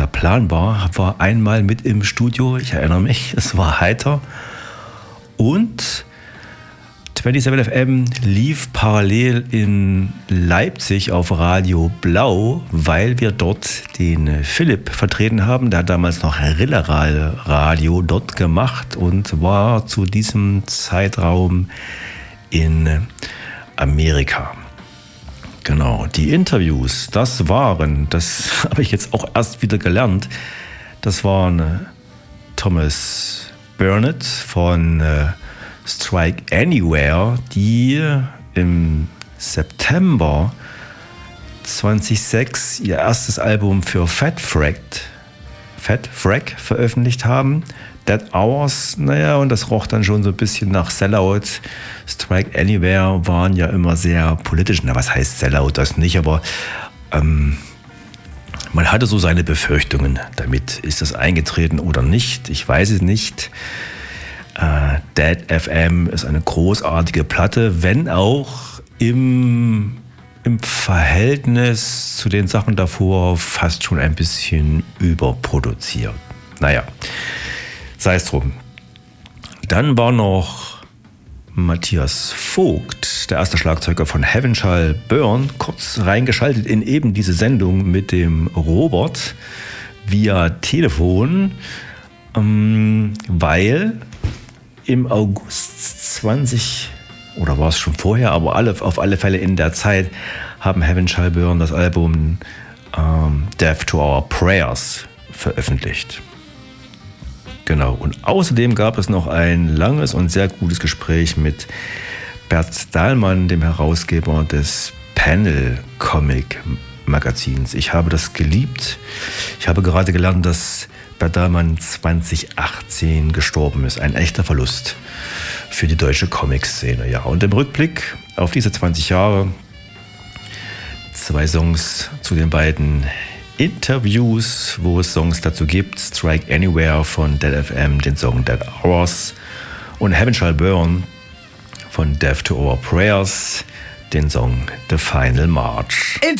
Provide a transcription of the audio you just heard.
der Plan war einmal mit im Studio. Ich erinnere mich, es war heiter. Und 27FM lief parallel in Leipzig auf Radio Blau, weil wir dort den Philipp vertreten haben. Der hat damals noch Rilleral Radio dort gemacht und war zu diesem Zeitraum in Amerika. Genau, die Interviews, das habe ich jetzt auch erst wieder gelernt, das waren Thomas Burnett von Strike Anywhere, die im September 2006 ihr erstes Album für Fat Frack veröffentlicht haben. Dead Hours, und das roch dann schon so ein bisschen nach Sellout. Strike Anywhere waren ja immer sehr politisch. Was heißt Sellout? Das nicht, aber man hatte so seine Befürchtungen damit. Ist das eingetreten oder nicht? Ich weiß es nicht. Dead FM ist eine großartige Platte, wenn auch im Verhältnis zu den Sachen davor fast schon ein bisschen überproduziert. Sei es drum. Dann war noch Matthias Vogt, der erste Schlagzeuger von Heaven Shall Burn, kurz reingeschaltet in eben diese Sendung mit dem Robert via Telefon, weil im August 20, oder war es schon vorher, aber auf alle Fälle in der Zeit, haben Heaven Shall Burn das Album Death to Our Prayers veröffentlicht. Genau, und außerdem gab es noch ein langes und sehr gutes Gespräch mit Bert Dahlmann, dem Herausgeber des Panel-Comic-Magazins. Ich habe das geliebt. Ich habe gerade gelernt, dass Bert Dahlmann 2018 gestorben ist. Ein echter Verlust für die deutsche Comic-Szene. Ja, und im Rückblick auf diese 20 Jahre 2 Songs zu den beiden Interviews, wo es Songs dazu gibt. Strike Anywhere von Dead FM, den Song Dead Hours, und Heaven Shall Burn von Death to Our Prayers, den Song The Final March.